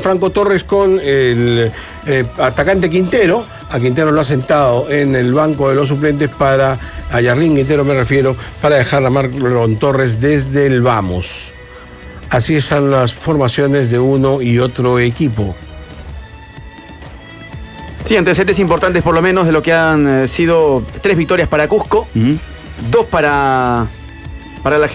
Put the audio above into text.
Franco Torres con el atacante Quintero. A Quintero lo ha sentado en el banco de los suplentes a Yarlín Quintero me refiero, para dejar a Marlon Torres desde el vamos. Así están las formaciones de uno y otro equipo. Sí, antecedentes importantes por lo menos de lo que han sido 3 victorias para Cusco, 2 para la